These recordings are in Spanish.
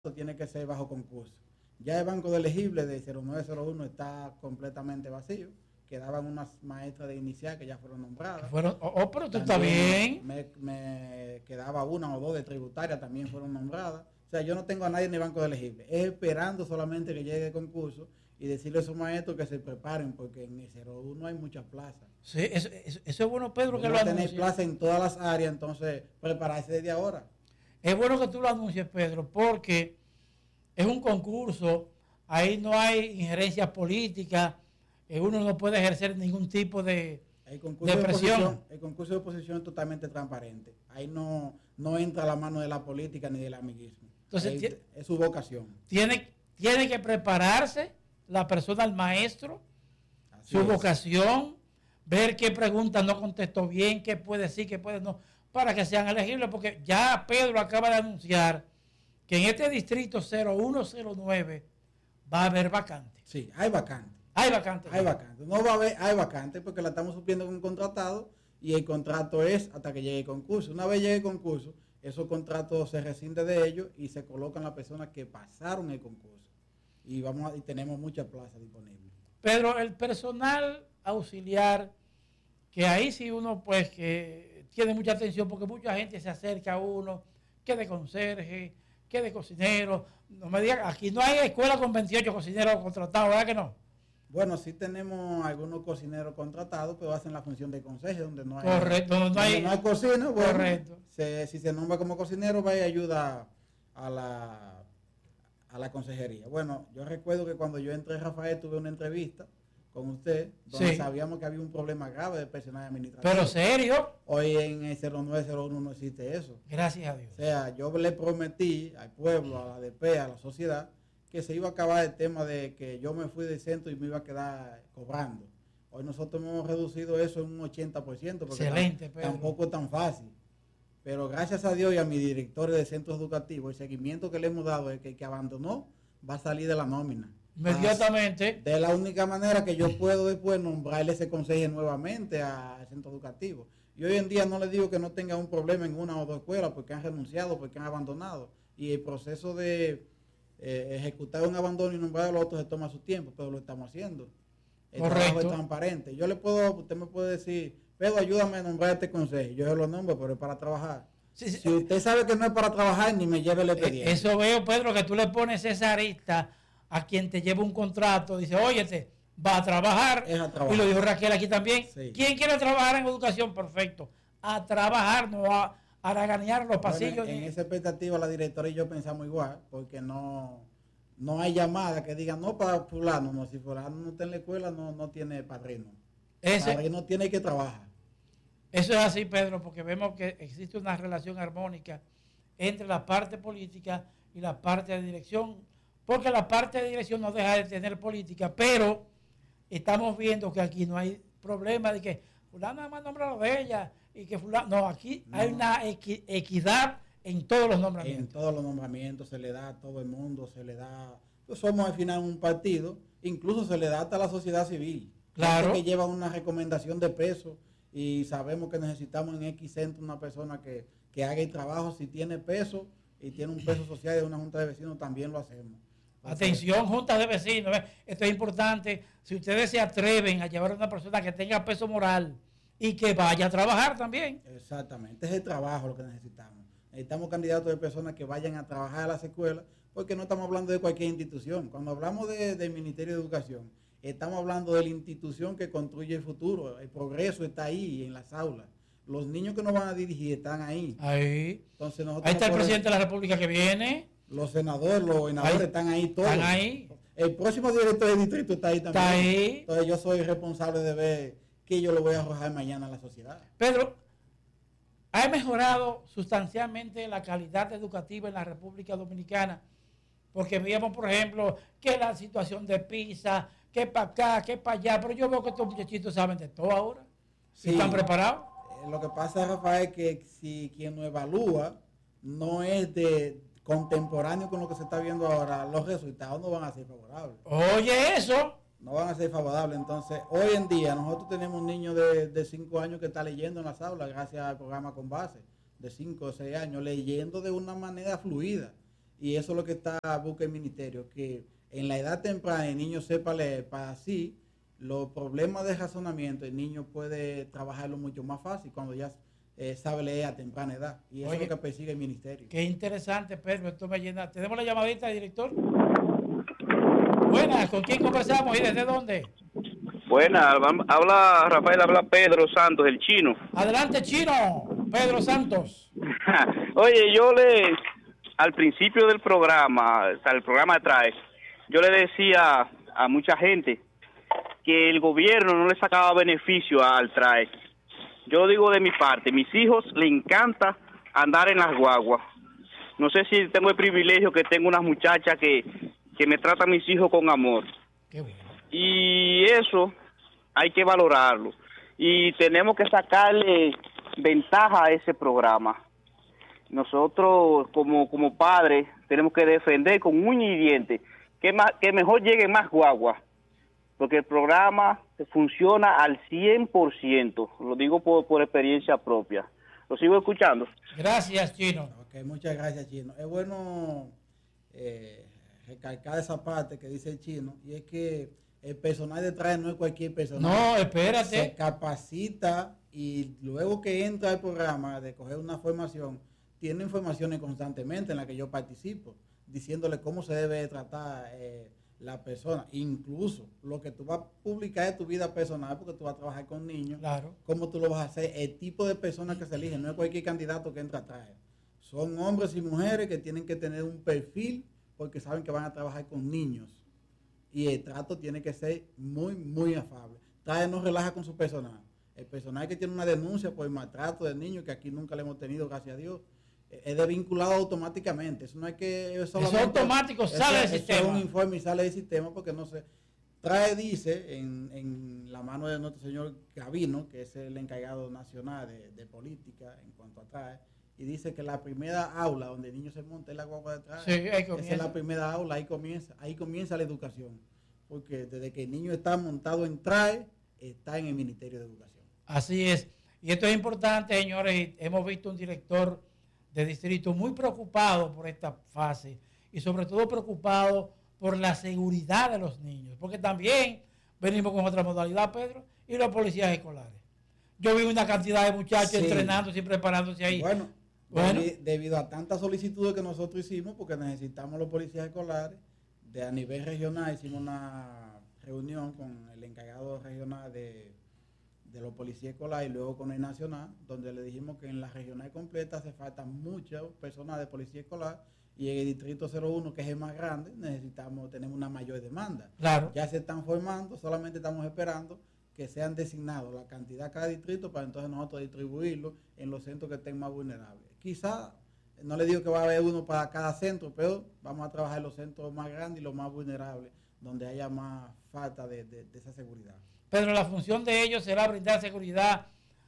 tiene que ser bajo concurso. Ya el banco de elegibles de 0901 está completamente vacío. Quedaban unas maestras de inicial que ya fueron nombradas. Pero tú estás bien. Me quedaba una o dos de tributaria, también fueron nombradas. O sea, yo no tengo a nadie en el banco de elegibles. Es esperando solamente que llegue el concurso y decirle a esos maestros que se preparen, porque en el 01 hay muchas plazas. Sí, eso es bueno, Pedro, que lo anuncie. anuncie. Tener plaza en todas las áreas, entonces prepararse desde ahora. Es bueno que tú lo anuncies, Pedro, porque es un concurso, ahí no hay injerencias políticas, uno no puede ejercer ningún tipo de presión. El concurso de oposición es totalmente transparente. Ahí no entra la mano de la política ni del amiguismo. Entonces, es su vocación. Tiene que prepararse la persona, el maestro, Así su es. vocación, ver qué preguntas no contestó bien, qué puede sí, qué puede no, para que sean elegibles, porque ya Pedro acaba de anunciar que en este distrito 0109 va a haber vacantes. Sí, hay vacantes. Hay vacantes. Hay vacantes. No va a haber, hay vacantes porque la estamos supliendo con un contratado y el contrato es hasta que llegue el concurso. Una vez llegue el concurso, esos contratos se rescinden de ellos y se colocan las personas que pasaron el concurso. Y tenemos muchas plazas disponibles. Pedro, el personal auxiliar, que ahí sí uno pues que tiene mucha atención porque mucha gente se acerca a uno, que de conserje, que de cocinero. No me digan, aquí no hay escuela con 28 cocineros contratados, ¿verdad que no? Bueno, sí tenemos algunos cocineros contratados, pero hacen la función de conserje, donde no hay, correcto, donde no hay cocina. Bueno, correcto. Si se nombra como cocinero, va y ayuda a la consejería. Bueno, yo recuerdo que cuando yo entré, Rafael, tuve una entrevista con usted, donde sabíamos que había un problema grave de personal administrativo. ¿Pero serio? Hoy en el 0901 no existe eso. Gracias a Dios. O sea, yo le prometí al pueblo, a la ADP, a la sociedad, que se iba a acabar el tema de que yo me fui del centro y me iba a quedar cobrando. Hoy nosotros hemos reducido eso en un 80%, porque excelente, tampoco es tan fácil. Pero gracias a Dios y a mi director de centros educativos, el seguimiento que le hemos dado es que el que abandonó va a salir de la nómina. Inmediatamente. De la única manera que yo puedo después nombrarle ese consejo nuevamente al centro educativo. Y hoy en día no le digo que no tenga un problema en una o dos escuelas porque han renunciado, porque han abandonado. Y el proceso de ejecutar un abandono y nombrar a los otros se toma su tiempo, pero lo estamos haciendo. El trabajo es transparente. Usted me puede decir, Pedro, ayúdame a nombrar este consejo. Yo se lo nombro, pero es para trabajar. Sí. Si usted sabe que no es para trabajar, ni me lleve el expediente. Eso veo, Pedro, que tú le pones esa arista a quien te lleva un contrato. Dice, óyete, va a trabajar. Es a trabajar. Y lo dijo Raquel aquí también. Sí. ¿Quién quiere trabajar en educación? Perfecto. A trabajar, no a regañar los pasillos. Bueno, en esa expectativa la directora y yo pensamos igual, porque no hay llamada que diga no para fulano, no, si fulano no está en la escuela no tiene padrino. Padrino tiene que trabajar. Eso es así, Pedro, porque vemos que existe una relación armónica entre la parte política y la parte de dirección, porque la parte de dirección no deja de tener política, pero estamos viendo que aquí no hay problema de que fulano nada más nombra lo de ella y que fulano, no, aquí hay una equidad en todos los nombramientos. En todos los nombramientos se le da a todo el mundo, se le da, pues somos al final un partido, incluso se le da hasta a la sociedad civil. Claro. Que lleva una recomendación de peso y sabemos que necesitamos en X centro una persona que haga el trabajo, si tiene peso y tiene un peso social de una junta de vecinos, también lo hacemos. Atención, juntas de vecinos, esto es importante. Si ustedes se atreven a llevar a una persona que tenga peso moral y que vaya a trabajar también. Exactamente, es el trabajo lo que necesitamos. Necesitamos candidatos de personas que vayan a trabajar a las escuelas, porque no estamos hablando de cualquier institución. Cuando hablamos del Ministerio de Educación, estamos hablando de la institución que construye el futuro. El progreso está ahí, en las aulas. Los niños que nos van a dirigir están ahí. Ahí. Entonces ahí está el presidente de la República que viene. Los senadores están ahí todos. Están ahí. El próximo director del distrito está ahí también. Está ahí. Entonces yo soy responsable de ver qué yo le voy a arrojar mañana a la sociedad. Pedro, ¿ha mejorado sustancialmente la calidad educativa en la República Dominicana? Porque veíamos, por ejemplo, que la situación de PISA, que para acá, que para allá, pero yo veo que estos muchachitos saben de todo ahora. Sí. ¿Están preparados? Lo que pasa, Rafael, es que si quien nos evalúa no es de contemporáneo con lo que se está viendo ahora, los resultados no van a ser favorables. Oye, eso. No van a ser favorables. Entonces, hoy en día nosotros tenemos un niño de 5 años que está leyendo en las aulas gracias al programa Con Base, de 5 o 6 años, leyendo de una manera fluida. Y eso es lo que está busca el ministerio, que en la edad temprana el niño sepa leer para así los problemas de razonamiento, el niño puede trabajarlo mucho más fácil cuando ya sabe leer a temprana edad. Y eso es lo que persigue el ministerio. Qué interesante, Pedro. Esto me llena. ¿Tenemos la llamadita, director? Buenas, ¿con quién conversamos y desde dónde? Buenas, habla Rafael, habla Pedro Santos, el chino. Adelante, chino, Pedro Santos. Oye, al principio del programa, o sea, el programa atrás, yo le decía a mucha gente que el gobierno no le sacaba beneficio al TRAE. Yo digo de mi parte, mis hijos les encanta andar en las guaguas. No sé si tengo el privilegio que tengo unas muchachas que me tratan a mis hijos con amor. Qué bueno. Y eso hay que valorarlo. Y tenemos que sacarle ventaja a ese programa. Nosotros como padres tenemos que defender con uña y diente que mejor lleguen más guaguas, porque el programa funciona al 100%, lo digo por experiencia propia. Lo sigo escuchando. Gracias, Chino. Ok, muchas gracias, Chino. Es bueno recalcar esa parte que dice el Chino, y es que el personal de TRAE no es cualquier personal. No, espérate. Se capacita y luego que entra al programa de coger una formación, tiene informaciones constantemente en las que yo participo, diciéndole cómo se debe tratar la persona. Incluso lo que tú vas a publicar es tu vida personal, porque tú vas a trabajar con niños. Claro. Cómo tú lo vas a hacer, el tipo de personas que se eligen. No es cualquier candidato que entra a TRAE. Son hombres y mujeres que tienen que tener un perfil porque saben que van a trabajar con niños. Y el trato tiene que ser muy, muy afable. TRAE no relaja con su personal. El personal que tiene una denuncia por el maltrato de niños, que aquí nunca le hemos tenido, gracias a Dios, es desvinculado automáticamente. Eso no es que eso automático, sale del sistema. Es un informe y sale del sistema, porque no se TRAE, dice en la mano de nuestro señor Gavino, que es el encargado nacional de política en cuanto a TRAE, y dice que la primera aula donde el niño se monta es la guagua de TRAE. Sí, esa es la primera aula, ahí comienza la educación, porque desde que el niño está montado en TRAE, está en el Ministerio de Educación. Así es. Y esto es importante, señores. Hemos visto un director de distrito muy preocupado por esta fase y sobre todo preocupado por la seguridad de los niños, porque también venimos con otra modalidad, Pedro, y los policías escolares. Yo vi una cantidad de muchachos entrenándose y preparándose ahí. Bueno. Debido a tantas solicitudes que nosotros hicimos, porque necesitamos los policías escolares, a nivel regional hicimos una reunión con el encargado regional de los policías escolares y luego con el nacional, donde le dijimos que en la regional completa hace falta muchas personas de policía escolar, y en el distrito 01, que es el más grande, tenemos una mayor demanda. Claro. Ya se están formando, solamente estamos esperando que sean designados la cantidad cada distrito para entonces nosotros distribuirlo en los centros que estén más vulnerables. Quizá, no le digo que va a haber uno para cada centro, pero vamos a trabajar en los centros más grandes y los más vulnerables, donde haya más falta de esa seguridad. Pedro, la función de ellos será brindar seguridad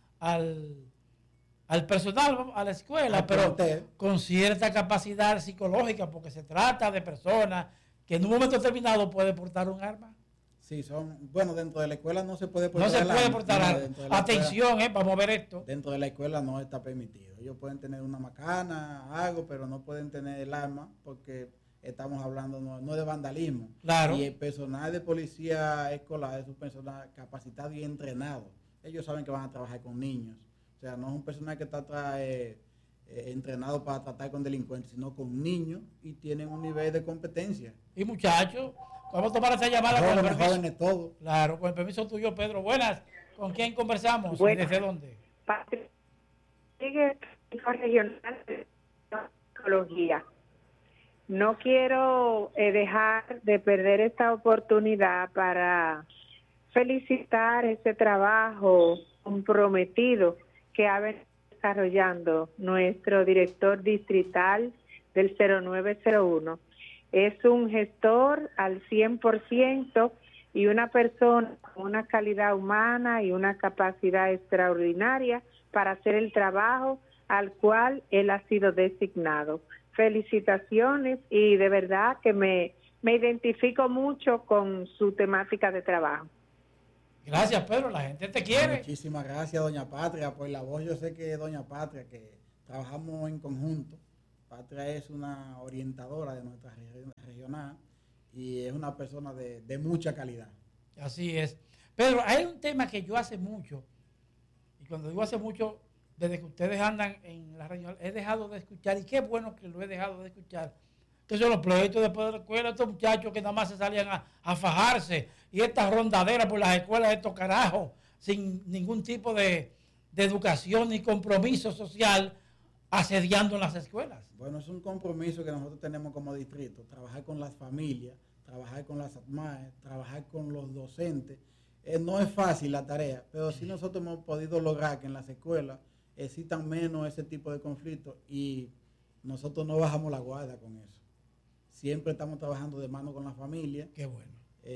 al personal, a la escuela, pero con cierta capacidad psicológica, porque se trata de personas que en un momento determinado pueden portar un arma. Sí, dentro de la escuela no se puede portar arma. No se puede portar arma. Atención, vamos a ver esto. Dentro de la escuela no está permitido. Ellos pueden tener una macana, algo, pero no pueden tener el arma, porque estamos hablando no de vandalismo. Claro. Y el personal de policía escolar es un personal capacitado y entrenado. Ellos saben que van a trabajar con niños. O sea, no es un personal que está entrenado para tratar con delincuentes, sino con niños, y tienen un nivel de competencia. Y muchachos, vamos a tomar esta llamada jóvenes todos. Claro, con el permiso tuyo, Pedro. Buenas. ¿Con quién conversamos? Buenas. ¿Desde dónde? Regional de Psicología. No quiero dejar de perder esta oportunidad para felicitar ese trabajo comprometido que ha venido desarrollando nuestro director distrital del 0901. Es un gestor al 100% y una persona con una calidad humana y una capacidad extraordinaria para hacer el trabajo al cual él ha sido designado. Felicitaciones, y de verdad que me identifico mucho con su temática de trabajo. Gracias, Pedro, la gente te quiere. Muchísimas gracias, doña Patria, por la voz. Yo sé que doña Patria, que trabajamos en conjunto Patria es una orientadora de nuestra regional y es una persona de mucha calidad. Así es. Pedro, hay un tema que yo hace mucho, y cuando digo hace mucho, desde que ustedes andan en la región, he dejado de escuchar, y qué bueno que lo he dejado de escuchar, que son los pleitos después de la escuela, estos muchachos que nada más se salían a fajarse, y estas rondaderas por las escuelas de estos carajos, sin ningún tipo de educación ni compromiso social, asediando en las escuelas. Bueno, es un compromiso que nosotros tenemos como distrito, trabajar con las familias, trabajar con las ATMAE, trabajar con los docentes. No es fácil la tarea, pero sí nosotros hemos podido lograr que en las escuelas existan menos ese tipo de conflictos y nosotros no bajamos la guardia con eso. Siempre estamos trabajando de mano con la familia. Qué bueno.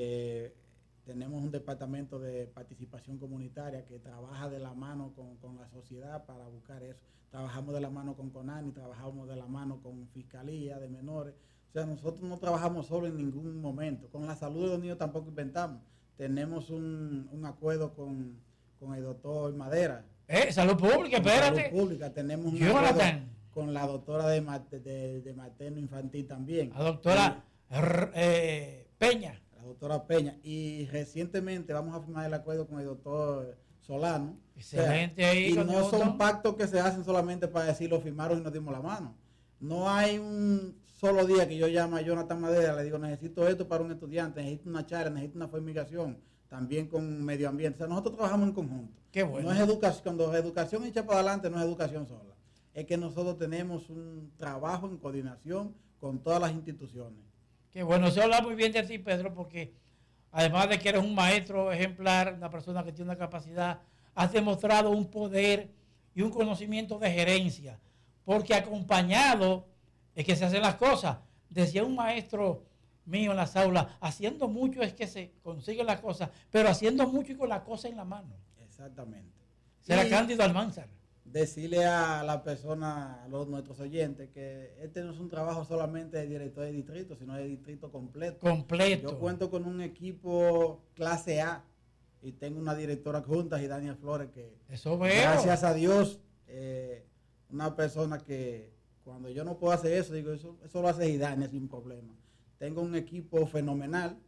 Tenemos un departamento de participación comunitaria que trabaja de la mano con la sociedad para buscar eso. Trabajamos de la mano con CONANI, trabajamos de la mano con Fiscalía de Menores. O sea, nosotros no trabajamos solo en ningún momento. Con la salud de los niños tampoco inventamos. Tenemos un acuerdo con el doctor Madera. Salud pública, espérate. Salud pública. Tenemos un acuerdo con la doctora de materno infantil también. La doctora Peña. La doctora Peña. Y recientemente vamos a firmar el acuerdo con el doctor Solano. Excelente ahí. Y no son pactos que se hacen solamente para decir lo firmaron y nos dimos la mano. No hay un solo día que yo llame a Jonathan Madera, le digo, necesito esto para un estudiante, necesito una charla, necesito una fumigación, también con medio ambiente. O sea, nosotros trabajamos en conjunto. Qué bueno. No es educación, cuando educación echa para adelante no es educación sola. Es que nosotros tenemos un trabajo en coordinación con todas las instituciones. Qué bueno, se habla muy bien de ti, Pedro, porque además de que eres un maestro ejemplar, una persona que tiene una capacidad, has demostrado un poder y un conocimiento de gerencia, porque acompañado es que se hacen las cosas. Decía un maestro mío en las aulas, haciendo mucho es que se consiguen las cosas, pero haciendo mucho y con la cosa en la mano. Exactamente. Será Cándido Almanzar. Decirle a la persona, a nuestros oyentes, que este no es un trabajo solamente de director de distrito, sino de distrito completo. Completo. Yo cuento con un equipo clase A y tengo una directora junta, y Daniel Flores, que eso veo. Gracias a Dios, una persona que cuando yo no puedo hacer eso, digo, eso lo hace Idania sin problema. Tengo un equipo fenomenal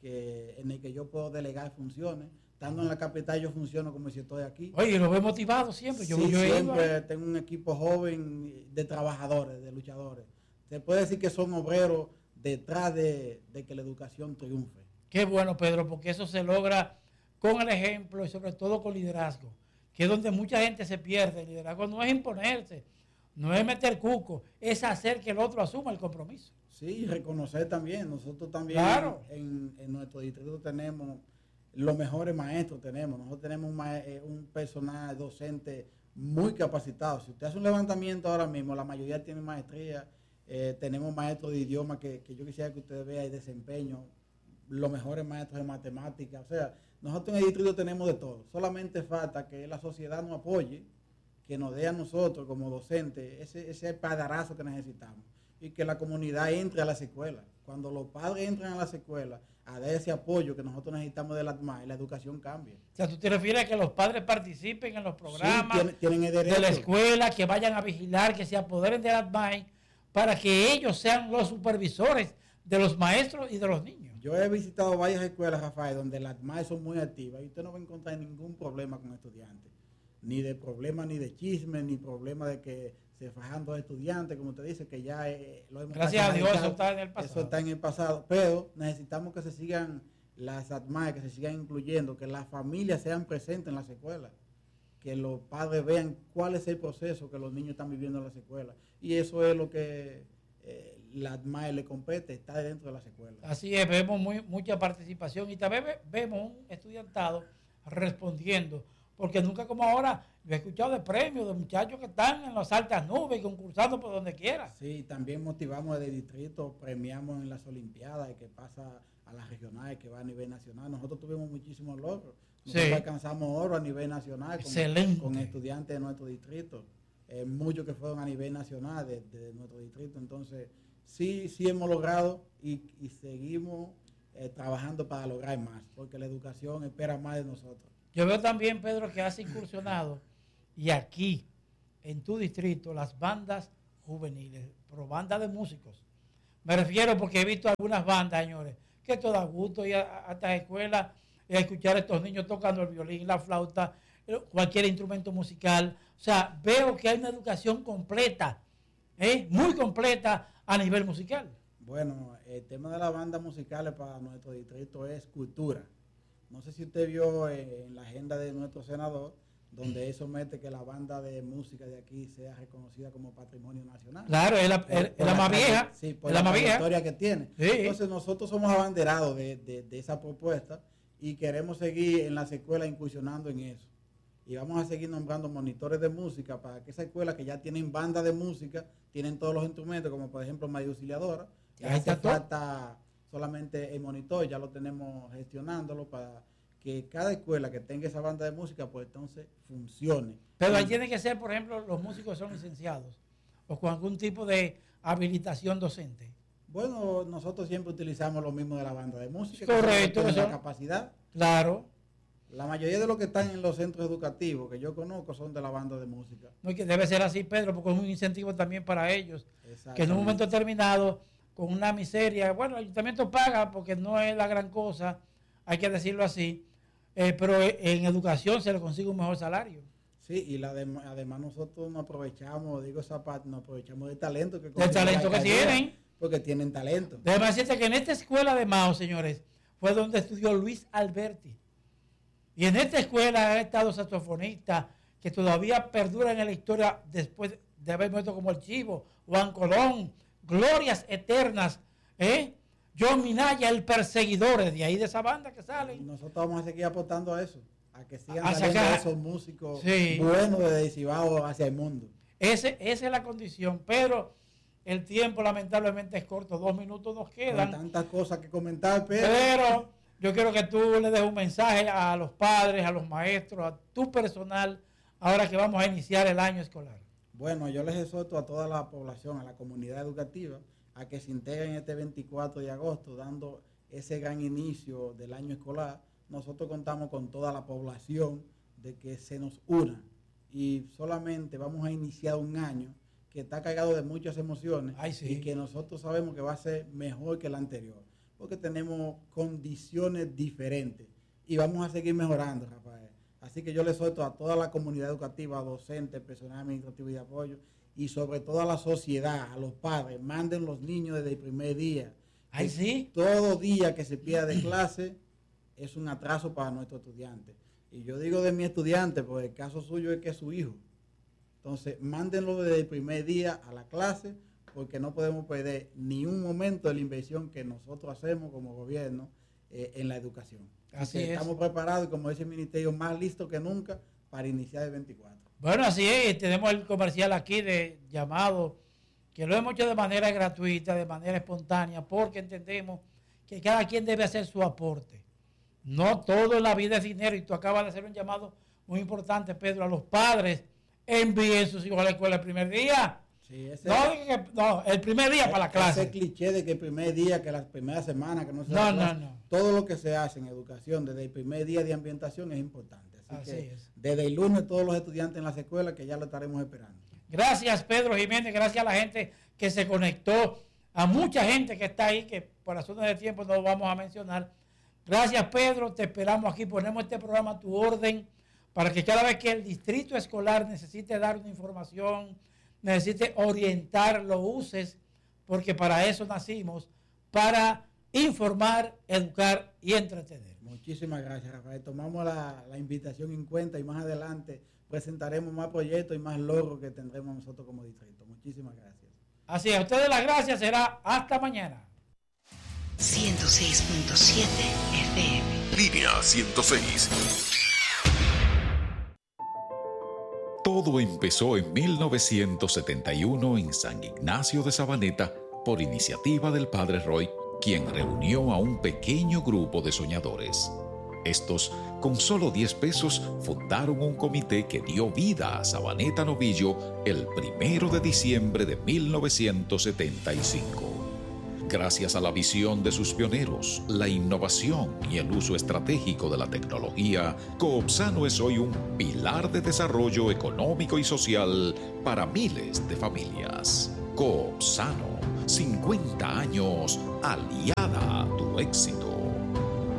en el que yo puedo delegar funciones. Estando en la capital yo funciono como si estoy aquí. Oye, lo veo motivado siempre. Yo siempre tengo un equipo joven de trabajadores, de luchadores. Se puede decir que son obreros detrás de que la educación triunfe. Qué bueno, Pedro, porque eso se logra con el ejemplo y sobre todo con liderazgo, que es donde mucha gente se pierde. El liderazgo no es imponerse, no es meter cuco, es hacer que el otro asuma el compromiso. Sí, reconocer también. Nosotros también claro. en nuestro distrito tenemos los mejores maestros. Nosotros tenemos un personal docente muy capacitado. Si usted hace un levantamiento ahora mismo, la mayoría tiene maestría. Tenemos maestros de idioma que yo quisiera que usted vea el desempeño, los mejores maestros de matemáticas. O sea, nosotros en el distrito tenemos de todo. Solamente falta que la sociedad nos apoye, que nos dé a nosotros como docentes ese padarazo que necesitamos y que la comunidad entre a las escuelas. Cuando los padres entran a las escuelas a dar ese apoyo que nosotros necesitamos de la ATMAE, la educación cambia. O sea, tú te refieres a que los padres participen en los programas sí, tienen el derecho de la escuela, que vayan a vigilar, que se apoderen de la ATMAE, para que ellos sean los supervisores de los maestros y de los niños. Yo he visitado varias escuelas, Rafael, donde las ATMAE son muy activas y usted no va a encontrar ningún problema con estudiantes. Ni de problema, ni de chisme, ni problema de que se fajan dos estudiantes, como usted dice, que ya lo hemos Gracias a Dios, eso está en el pasado. Eso está en el pasado, pero necesitamos que se sigan las ATMAE, que se sigan incluyendo, que las familias sean presentes en las escuelas, que los padres vean cuál es el proceso que los niños están viviendo en las escuelas. Y eso es lo que la ATMAE le compete, está dentro de las escuelas. Así es, vemos mucha participación y también vemos un estudiantado respondiendo. Porque nunca como ahora, yo he escuchado de premios de muchachos que están en las altas nubes y concursando por donde quiera. Sí, también motivamos desde el distrito, premiamos en las Olimpiadas, que pasa a las regionales, que va a nivel nacional. Nosotros tuvimos muchísimos logros. Nosotros alcanzamos oro a nivel nacional con estudiantes de nuestro distrito. Muchos que fueron a nivel nacional de nuestro distrito. Entonces, sí hemos logrado y seguimos trabajando para lograr más, porque la educación espera más de nosotros. Yo veo también, Pedro, que has incursionado y aquí, en tu distrito, las bandas juveniles, pero banda de músicos. Me refiero porque he visto algunas bandas, señores, que esto da gusto ir a estas escuelas y a escuchar a estos niños tocando el violín, la flauta, cualquier instrumento musical. O sea, veo que hay una educación completa, muy completa a nivel musical. Bueno, el tema de las bandas musicales para nuestro distrito es cultura. No sé si usted vio en la agenda de nuestro senador, donde eso mete que la banda de música de aquí sea reconocida como patrimonio nacional. Claro, es la más vieja. Sí, por la trayectoria que tiene. Sí. Entonces nosotros somos abanderados de esa propuesta y queremos seguir en las escuelas incursionando en eso. Y vamos a seguir nombrando monitores de música para que esas escuelas que ya tienen banda de música, tienen todos los instrumentos, como por ejemplo María Auxiliadora, ya hace falta solamente el monitor, ya lo tenemos gestionándolo para que cada escuela que tenga esa banda de música, pues entonces funcione. Pero ahí tiene que ser, por ejemplo, los músicos son licenciados o con algún tipo de habilitación docente. Bueno, nosotros siempre utilizamos lo mismo de la banda de música. Correcto. Que la capacidad. Claro. La mayoría de los que están en los centros educativos que yo conozco son de la banda de música. No, que debe ser así, Pedro, porque es un incentivo también para ellos. Que en un momento determinado, con una miseria, bueno, el ayuntamiento paga porque no es la gran cosa, hay que decirlo así, pero en educación se le consigue un mejor salario. Sí, y además nosotros nos aprovechamos, esa parte, nos aprovechamos del talento que tienen. Porque tienen talento. Déjame decirte que en esta escuela de Mao, señores, fue donde estudió Luis Alberti. Y en esta escuela ha estado saxofonistas que todavía perduran en la historia después de haber muerto, como el Chivo, Juan Colón, glorias eternas, John Minaya, el Perseguidores, de ahí de esa banda que salen. Y nosotros vamos a seguir apostando a eso, a que sigan saliendo esos músicos buenos de Cibao hacia el mundo. Esa es la condición, pero el tiempo lamentablemente es corto, 2 minutos nos quedan. Hay tantas cosas que comentar, pero yo quiero que tú le des un mensaje a los padres, a los maestros, a tu personal, ahora que vamos a iniciar el año escolar. Bueno, yo les exhorto a toda la población, a la comunidad educativa, a que se integren este 24 de agosto, dando ese gran inicio del año escolar. Nosotros contamos con toda la población de que se nos una y solamente vamos a iniciar un año que está cargado de muchas emociones. Y que nosotros sabemos que va a ser mejor que el anterior, porque tenemos condiciones diferentes y vamos a seguir mejorando, Rafael. Así que yo le exhorto a toda la comunidad educativa, docentes, personal administrativo y de apoyo, y sobre todo a la sociedad, a los padres, manden los niños desde el primer día. Todo día que se pierda de clase es un atraso para nuestros estudiantes. Y yo digo de mi estudiante, porque el caso suyo es que es su hijo. Entonces, mándenlo desde el primer día a la clase, porque no podemos perder ni un momento de la inversión que nosotros hacemos como gobierno en la educación. Así es. Estamos preparados, como dice el ministerio, más listos que nunca para iniciar el 24. Bueno, así es. Tenemos el comercial aquí de llamado, que lo hemos hecho de manera gratuita, de manera espontánea, porque entendemos que cada quien debe hacer su aporte. No todo en la vida es dinero, y tú acabas de hacer un llamado muy importante, Pedro, a los padres. Envíen sus hijos a la escuela el primer día. Sí, el primer día para la clase. Ese cliché de que el primer día, que las primeras semanas, que no se No. Todo lo que se hace en educación desde el primer día de ambientación es importante. Así que es. Desde el lunes todos los estudiantes en las escuelas, que ya lo estaremos esperando. Gracias, Pedro Jiménez, gracias a la gente que se conectó, a mucha gente que está ahí, que por razones de tiempo no vamos a mencionar. Gracias, Pedro, te esperamos aquí, ponemos este programa a tu orden, para que cada vez que el distrito escolar necesite dar una información, necesite orientar, lo uses, porque para eso nacimos, para informar, educar y entretener. Muchísimas gracias, Rafael. Tomamos la invitación en cuenta y más adelante presentaremos más proyectos y más logros que tendremos nosotros como distrito. Muchísimas gracias. Así es, a ustedes las gracias, será hasta mañana. 106.7 FM. Línea 106. Todo empezó en 1971 en San Ignacio de Sabaneta por iniciativa del padre Roy, quien reunió a un pequeño grupo de soñadores. Estos, con solo 10 pesos, fundaron un comité que dio vida a Sabaneta Novillo el 1 de diciembre de 1975. Gracias a la visión de sus pioneros, la innovación y el uso estratégico de la tecnología, Coopsano es hoy un pilar de desarrollo económico y social para miles de familias. Coopsano, 50 años aliada a tu éxito.